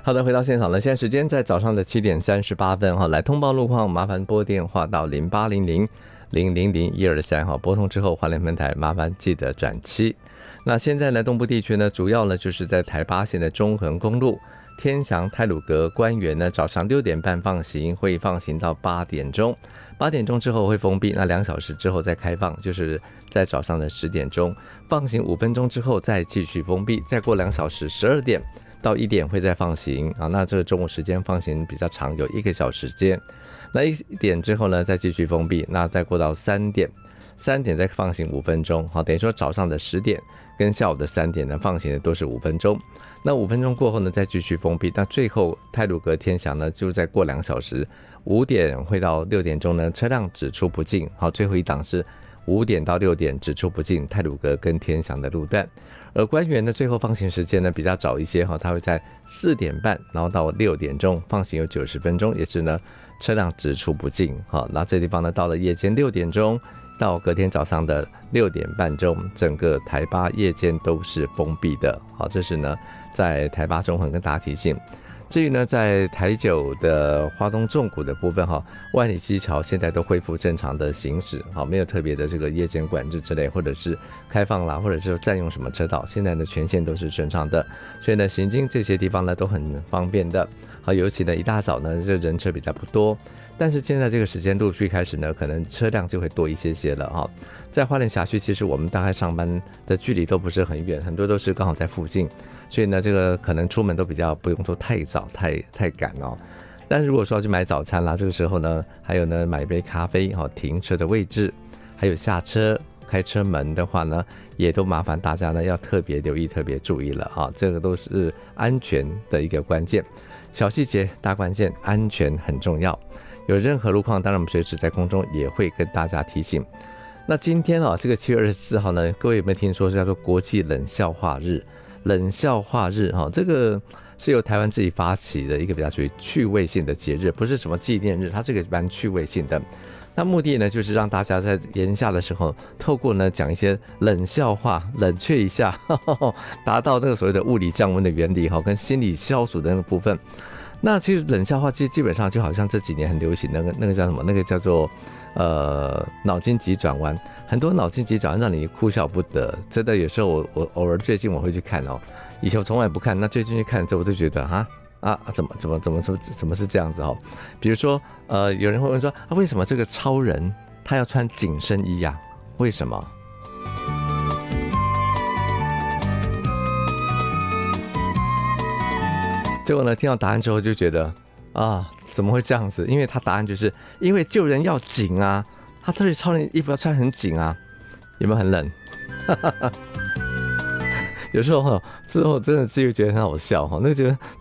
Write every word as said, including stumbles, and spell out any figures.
好的，回到现场了，现在时间在早上的七点三十八分哈，来通报路况，麻烦拨电话到零八零零零零零一二三哈，拨通之后华联分台麻烦记得转七。那现在呢，东部地区呢，主要呢就是在台八线的中横公路。天祥太鲁阁官园呢，早上六点半放行，会放行到八点钟，八点钟之后会封闭，那两小时之后再开放，就是在早上的十点钟放行五分钟之后再继续封闭，再过两小时十二点到一点会再放行啊。那这个中午时间放行比较长，有一个小时间。那一点之后呢，再继续封闭，那再过到三点。三点再放行五分钟，好，等于说早上的十点跟下午的三点呢放行的都是五分钟。那五分钟过后呢，再继续封闭。那最后太鲁阁天祥呢，就再过两小时，五点会到六点钟呢，车辆只出不进。好，最后一档是五点到六点只出不进太鲁阁跟天祥的路段。而官园的最后放行时间呢比较早一些哈，它会在四点半，然后到六点钟放行有九十分钟，也是呢车辆只出不进。好，那这地方呢到了夜间六点钟。到隔天早上的六点半钟，整个台八夜间都是封闭的。好，这是呢在台八中横跟大家提醒。至于呢在台九的花东纵谷的部分哈，万里溪桥现在都恢复正常的行驶，好，没有特别的这个夜间管制之类，或者是开放啦，或者是占用什么车道，现在呢全线都是顺畅的，所以呢行经这些地方呢都很方便的。好，尤其呢一大早呢这人车比较不多。但是现在这个时间陆续开始呢，可能车辆就会多一些些了哈。在花莲辖区，其实我们大概上班的距离都不是很远，很多都是刚好在附近，所以呢，这个可能出门都比较不用说太早、太太赶哦。但是如果说要去买早餐啦，这个时候呢，还有呢买一杯咖啡哈，停车的位置，还有下车开车门的话呢，也都麻烦大家呢要特别留意、特别注意了哈。这个都是安全的一个关键，小细节大关键，安全很重要。有任何路况，当然我们随时在空中也会跟大家提醒。那今天啊，这个七月二十四号呢，各位有没有听说是叫做国际冷笑话日？冷笑话日哈，这个是由台湾自己发起的一个比较属于趣味性的节日，不是什么纪念日，它这个蛮趣味性的。那目的呢，就是让大家在炎夏的时候，透过呢讲一些冷笑话，冷却一下，呵呵达到这个所谓的物理降温的原理哈，跟心理消暑的那个部分。那其实冷笑话其实基本上就好像这几年很流行那个那个叫什么？那个叫做呃脑筋急转弯，很多脑筋急转弯让你哭笑不得。真的有时候我我偶尔最近我会去看哦，以前我从来不看，那最近去看之后我就觉得哈啊怎么怎么怎么怎么怎么是这样子哦？比如说呃有人会问说啊为什么这个超人他要穿紧身衣呀、啊？为什么？结果呢，听到答案之后就觉得啊，怎么会这样子？因为他答案就是因为救人要紧啊，他特别超人衣服要穿很紧啊，有没有很冷？有时候哈，之后真的自己觉得很好笑哈，那个觉得